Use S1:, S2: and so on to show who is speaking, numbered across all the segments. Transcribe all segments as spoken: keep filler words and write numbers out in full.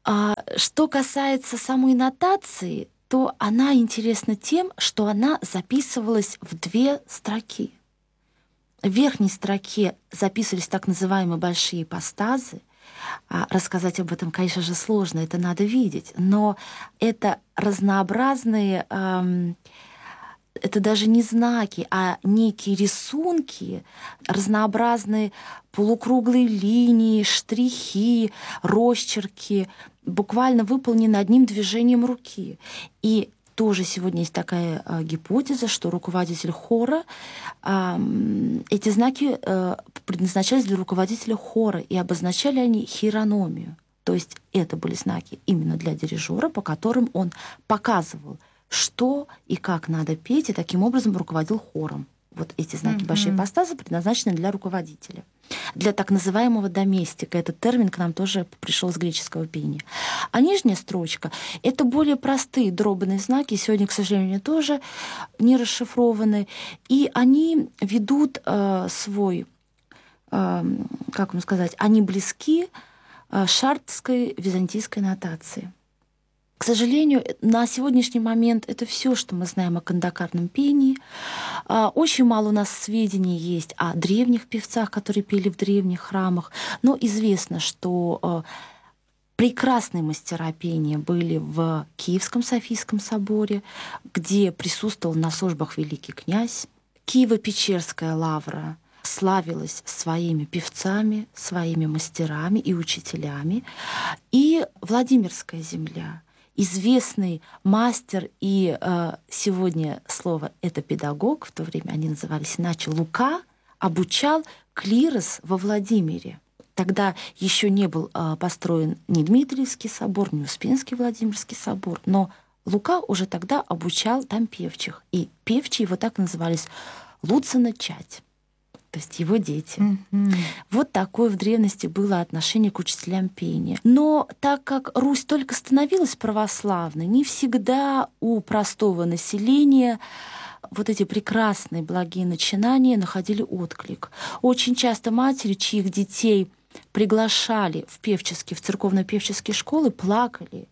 S1: А что касается самой нотации, то она интересна тем, что она записывалась в две строки. В верхней строке записывались так называемые большие ипостазы. А рассказать об этом, конечно же, сложно, это надо видеть. Но это разнообразные, эм, это даже не знаки, а некие рисунки, разнообразные полукруглые линии, штрихи, росчерки, буквально выполнены одним движением руки. И тоже сегодня есть такая э, гипотеза, что руководитель хора, э, эти знаки э, предназначались для руководителя хора, и обозначали они хирономию. То есть это были знаки именно для дирижера, по которым он показывал, что и как надо петь, и таким образом руководил хором. Вот эти знаки mm-hmm. большие ипостазы предназначены для руководителя, для так называемого доместика. Этот термин к нам тоже пришел с греческого пения. А нижняя строчка — это более простые дробные знаки, сегодня, к сожалению, тоже не расшифрованы, и они ведут э, свой, э, как вам сказать, они близки э, шартрской византийской нотации. К сожалению, на сегодняшний момент это все, что мы знаем о кандакарном пении. Очень мало у нас сведений есть о древних певцах, которые пели в древних храмах. Но известно, что прекрасные мастера пения были в Киевском Софийском соборе, где присутствовал на службах великий князь. Киево-Печерская лавра славилась своими певцами, своими мастерами и учителями. И Владимирская земля. Известный мастер, и э, сегодня слово это педагог, в то время они назывались иначе, Лука, обучал клирос во Владимире. Тогда еще не был э, построен ни Дмитриевский собор, ни Успенский Владимирский собор, но Лука уже тогда обучал там певчих. И певчие его так назывались Луцина Чать. То есть его дети. Mm-hmm. Вот такое в древности было отношение к учителям пения. Но так как Русь только становилась православной, не всегда у простого населения вот эти прекрасные благие начинания находили отклик. Очень часто матери, чьих детей приглашали в певческие, в церковно-певческие школы, плакали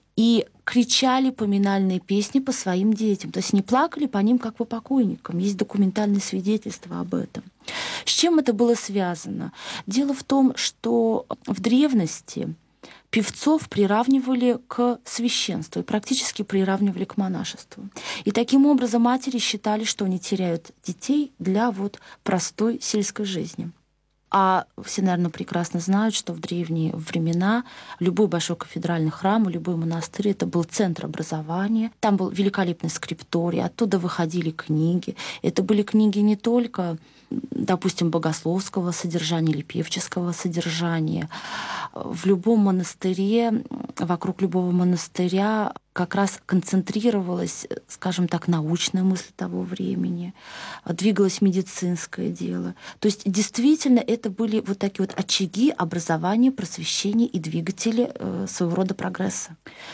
S1: и кричали поминальные песни по своим детям. То есть не плакали по ним, как по покойникам. Есть документальные свидетельства об этом. С чем это было связано? Дело в том, что в древности певцов приравнивали к священству и практически приравнивали к монашеству. И таким образом матери считали, что они теряют детей для вот простой сельской жизни. А все, наверное, прекрасно знают, что в древние времена любой большой кафедральный храм, любой монастырь — это был центр образования. Там был великолепный скрипторий, оттуда выходили книги. Это были книги не только, допустим, богословского содержания или певческого содержания. В любом монастыре, вокруг любого монастыря как раз концентрировалась, скажем так, научная мысль того времени, двигалось медицинское дело. То есть действительно это были вот такие вот очаги образования, просвещения и двигатели своего рода прогресса.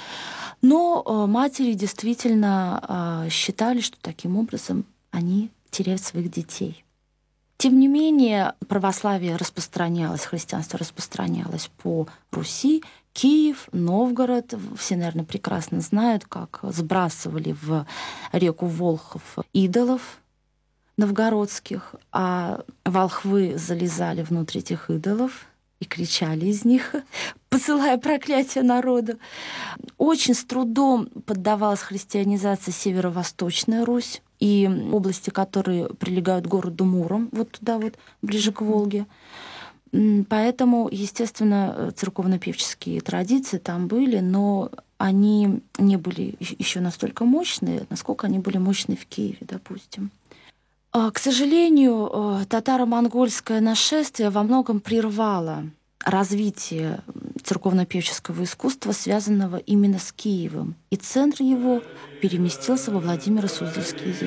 S1: Но матери действительно считали, что таким образом они теряют своих детей. Тем не менее, православие распространялось, христианство распространялось по Руси. Киев, Новгород, все, наверное, прекрасно знают, как сбрасывали в реку Волхов идолов новгородских, а волхвы залезали внутрь этих идолов и кричали из них, посылая проклятие народу. Очень с трудом поддавалась христианизации северо-восточная Русь и области, которые прилегают к городу Муром, вот туда вот, ближе к Волге. Поэтому, естественно, церковно-певческие традиции там были, но они не были еще настолько мощные, насколько они были мощные в Киеве, допустим. К сожалению, татаро-монгольское нашествие во многом прервало развитие церковно-певческого искусства, связанного именно с Киевом, и центр его переместился во Владимиро-Суздальские земли.